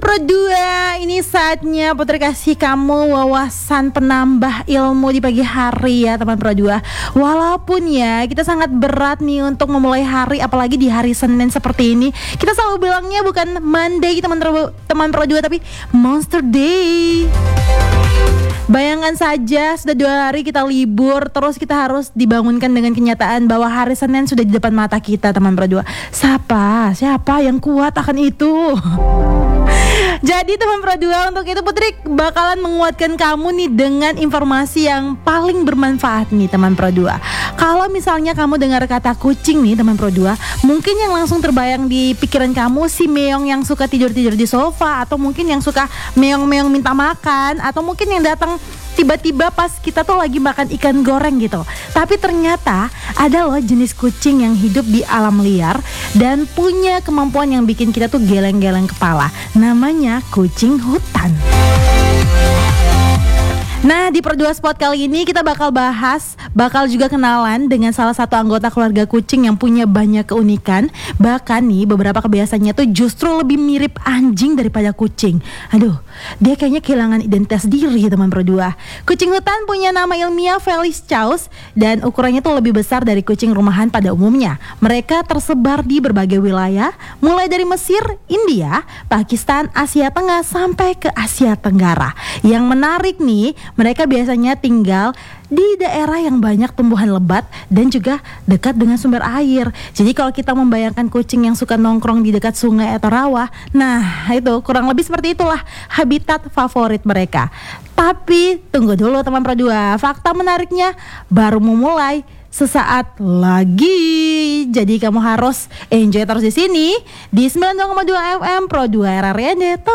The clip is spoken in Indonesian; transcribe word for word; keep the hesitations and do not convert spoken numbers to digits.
Pro dua, ini saatnya Putri kasih kamu wawasan penambah ilmu di pagi hari ya teman Pro dua. Walaupun ya kita sangat berat nih untuk memulai hari, apalagi di hari Senin seperti ini. Kita selalu bilangnya bukan Monday teman teman Pro dua, tapi Monster Day. Bayangkan saja sudah dua hari kita libur, terus kita harus dibangunkan dengan kenyataan bahwa hari Senin sudah di depan mata kita teman Pro dua. Siapa? Siapa yang kuat akan itu? Jadi teman Pro dua, untuk itu Putri bakalan menguatkan kamu nih dengan informasi yang paling bermanfaat nih teman Pro dua. Kalau misalnya kamu dengar kata kucing nih teman Pro dua, mungkin yang langsung terbayang di pikiran kamu si meong yang suka tidur-tidur di sofa, atau mungkin yang suka meong-meong minta makan, atau mungkin yang datang tiba-tiba pas kita tuh lagi makan ikan goreng gitu. Tapi ternyata ada loh jenis kucing yang hidup di alam liar dan punya kemampuan yang bikin kita tuh geleng-geleng kepala. Namanya kucing hutan. Nah, di Pro dua Spot kali ini kita bakal bahas, bakal juga kenalan dengan salah satu anggota keluarga kucing yang punya banyak keunikan. Bahkan nih beberapa kebiasaannya tuh justru lebih mirip anjing daripada kucing. Aduh, dia kayaknya kehilangan identitas diri teman Pro dua. Kucing hutan punya nama ilmiah Felis Chaus dan ukurannya tuh lebih besar dari kucing rumahan pada umumnya. Mereka tersebar di berbagai wilayah, mulai dari Mesir, India, Pakistan, Asia Tengah sampai ke Asia Tenggara. Yang menarik nih, mereka biasanya tinggal di daerah yang banyak tumbuhan lebat dan juga dekat dengan sumber air. Jadi kalau kita membayangkan kucing yang suka nongkrong di dekat sungai atau rawa, nah itu kurang lebih seperti itulah habitat favorit mereka. Tapi tunggu dulu teman Pro dua, fakta menariknya baru memulai sesaat lagi. Jadi kamu harus enjoy terus di sini di sembilan puluh dua koma dua F M Pro dua R R Y D.